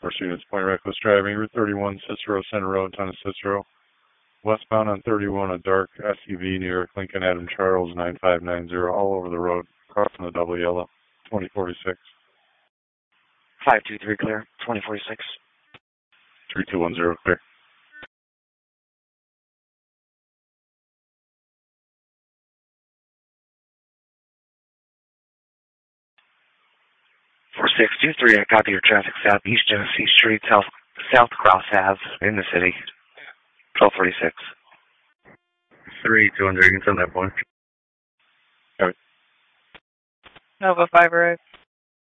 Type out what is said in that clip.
First unit's point reckless driving, Route 31, Cicero Center Road, Town of Cicero. Westbound on 31, a dark SUV near Lincoln Adam Charles 9590, all over the road, crossing the double yellow, 2046. 523 clear, 2046. 3210 clear. For 623, I copy your traffic southeast Genesee Street, South Cross Ave in the city. 1236. 3200, you can send that point. Nova 5 Road.